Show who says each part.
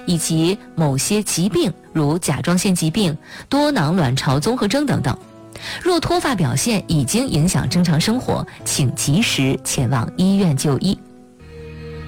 Speaker 1: 以及某些疾病，如甲状腺疾病、多囊卵巢综合征等等。若脱发表现已经影响正常生活，请及时前往医院就医。